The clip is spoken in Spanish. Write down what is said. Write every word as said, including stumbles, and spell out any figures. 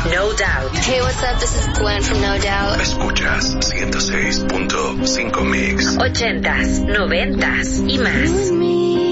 No Doubt. Hey, what's up? This is Gwen from No Doubt. Escuchas ciento seis punto cinco Mix. Ochentas, noventas y más.